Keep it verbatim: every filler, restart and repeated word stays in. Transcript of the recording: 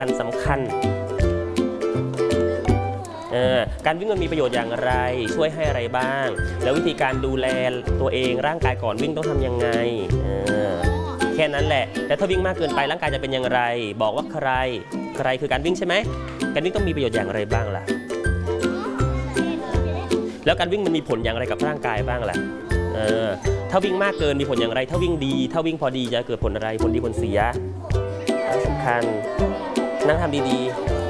อันสำคัญการวิ่งมันมีประโยชน์อย่างไรช่วยให้อะไรบ้างแล้ววิธีการดูแลตัวเองร่างกายก่อนวิ่งต้องทำยังไงแค่นั้นแหละแต่ถ้าวิ่งมากเกินไปร่างกายจะเป็นอย่างไรบอกว่าใครใครคือการวิ่งใช่ไหมการวิ่งต้องมีประโยชน์อย่างไรบ้างล่ะแล้วการวิ่งมันมีผลอย่างไรกับร่างกายบ้างล่ะถ้าวิ่งมากเกินมีผลอย่างไรถ้าวิ่งดีถ้าวิ่งพอดีจะเกิดผลอะไรผลดีผลเสียสำคัญนั่งทำดีๆ